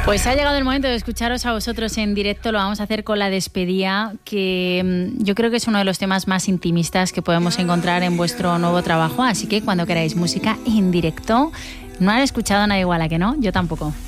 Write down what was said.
Pues ha llegado el momento de escucharos a vosotros en directo. Lo vamos a hacer con la despedida, que yo creo que es uno de los temas más intimistas que podemos encontrar en vuestro nuevo trabajo. Así que cuando queráis música en directo, no han escuchado nada igual, ¿a que no? Yo tampoco.